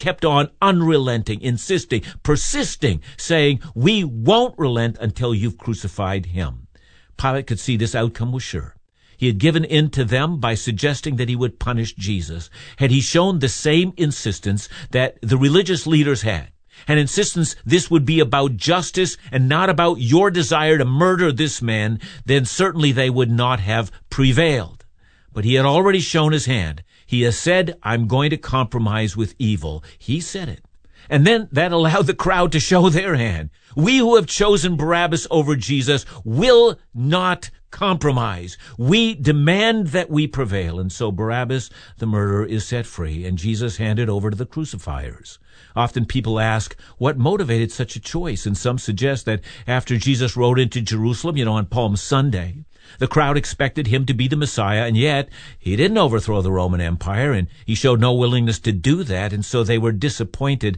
kept on unrelenting, insisting, persisting, saying, we won't relent until you've crucified him. Pilate could see this outcome was sure. He had given in to them by suggesting that he would punish Jesus. Had he shown the same insistence that the religious leaders had, an insistence this would be about justice and not about your desire to murder this man, then certainly they would not have prevailed. But he had already shown his hand. He has said, I'm going to compromise with evil. He said it. And then that allowed the crowd to show their hand. We who have chosen Barabbas over Jesus will not compromise. We demand that we prevail. And so Barabbas, the murderer, is set free, and Jesus handed over to the crucifiers. Often people ask, what motivated such a choice? And some suggest that after Jesus rode into Jerusalem, on Palm Sunday, the crowd expected him to be the Messiah, and yet he didn't overthrow the Roman Empire, and he showed no willingness to do that, and so they were disappointed.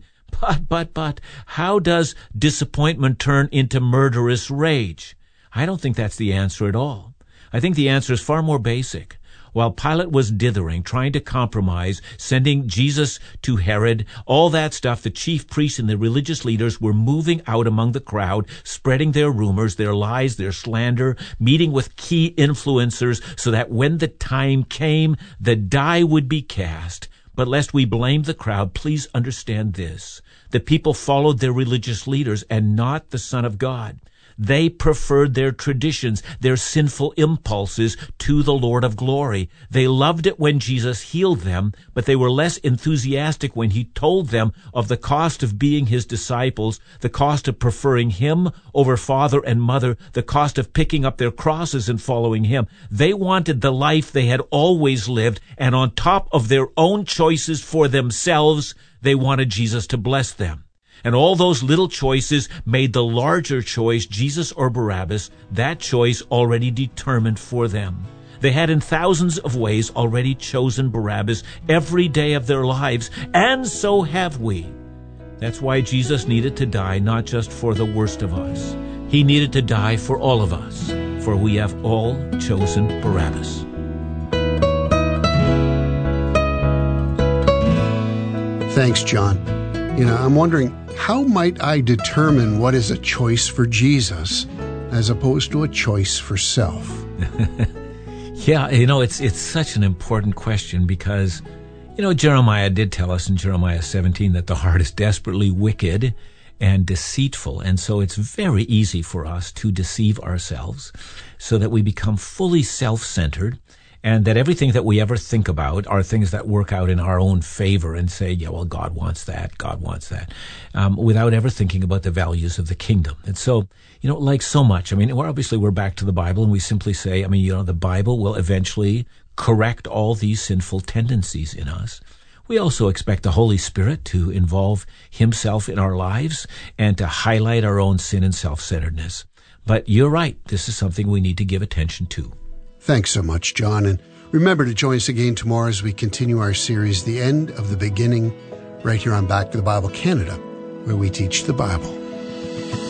But, how does disappointment turn into murderous rage? I don't think that's the answer at all. I think the answer is far more basic. While Pilate was dithering, trying to compromise, sending Jesus to Herod, all that stuff, the chief priests and the religious leaders were moving out among the crowd, spreading their rumors, their lies, their slander, meeting with key influencers so that when the time came, the die would be cast. But lest we blame the crowd, please understand this. The people followed their religious leaders and not the Son of God. They preferred their traditions, their sinful impulses to the Lord of glory. They loved it when Jesus healed them, but they were less enthusiastic when he told them of the cost of being his disciples, the cost of preferring him over father and mother, the cost of picking up their crosses and following him. They wanted the life they had always lived, and on top of their own choices for themselves, they wanted Jesus to bless them. And all those little choices made the larger choice, Jesus or Barabbas, that choice already determined for them. They had in thousands of ways already chosen Barabbas every day of their lives, and so have we. That's why Jesus needed to die not just for the worst of us. He needed to die for all of us, for we have all chosen Barabbas. Thanks, John. I'm wondering, how might I determine what is a choice for Jesus as opposed to a choice for self? Yeah, it's such an important question because, Jeremiah did tell us in Jeremiah 17 that the heart is desperately wicked and deceitful. And so it's very easy for us to deceive ourselves so that we become fully self-centered, and that everything that we ever think about are things that work out in our own favor and say, yeah, well, God wants that, without ever thinking about the values of the kingdom. And so, like so much, we're back to the Bible, and we simply say, the Bible will eventually correct all these sinful tendencies in us. We also expect the Holy Spirit to involve himself in our lives and to highlight our own sin and self-centeredness. But you're right, this is something we need to give attention to. Thanks so much, John. And remember to join us again tomorrow as we continue our series, The End of the Beginning, right here on Back to the Bible Canada, where we teach the Bible.